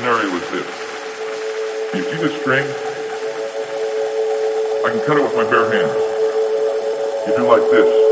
scenario is this. You see this string? I can cut it with my bare hands. You do like this.